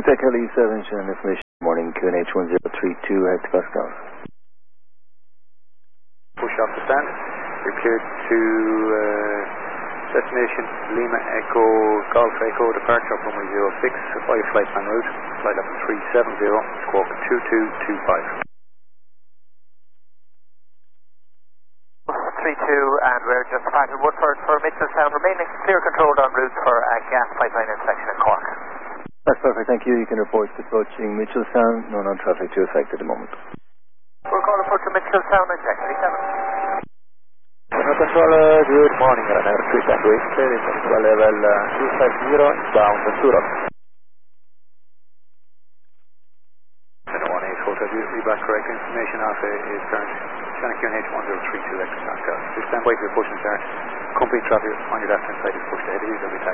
Tech LE 7, showing information. Morning, QNH 1032, head to Glasgow. Push off the stand. You're cleared to destination Lima Echo Golf Echo, departure of runway 06, via flight plan route, flight level 370, squawk 2225. 32, and we're just departing Woodford for Mitchelstown, remaining clear controlled en route for a gas pipeline inspection in Cork. That's perfect, thank you. You can report approaching Mitchelstown. No non-traffic to affect at the moment. We'll call approach to Mitchelstown at Jack 37. Control, good morning, runner 3 clearing control level 250, bound to Europe. 118 Hotel, be back correct information off is current. Channel QNH 1032 Echo Pascal. Please stand by for your push and start. Company traffic on your left hand side is pushed ahead of you.